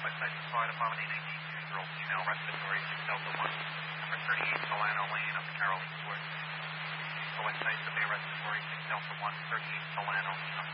Westside Fire Department 882, girl, female, respiratory, 6 Delta 1. Number 38, Solano Lane, up Caroline Court. The Westside Severe Respiratory, 6 Delta 1, 38 Solano, up